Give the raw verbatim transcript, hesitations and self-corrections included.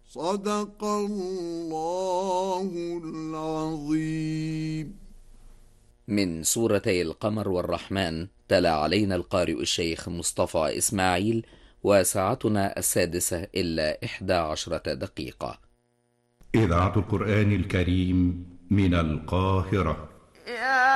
صدق الله العظيم. من سورتي القمر والرحمن، تلا علينا القارئ الشيخ مصطفى إسماعيل، وساعتنا السادسة إلا إحدى عشرة دقيقة. إذاعة القرآن الكريم من القاهرة. يا